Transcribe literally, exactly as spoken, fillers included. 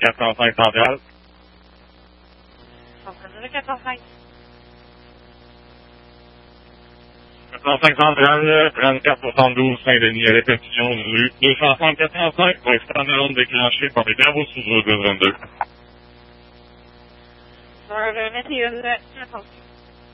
quatre cent cinq Centrale. Centrale quatre cent cinq. quatre cent cinq Centrale, trente-quatre soixante-douze Saint-Denis, à répétition du deux cent cinq quatre cent cinq pour externe déclenché par des travaux sous route de vingt-deux. Sur le vingt et un, attention.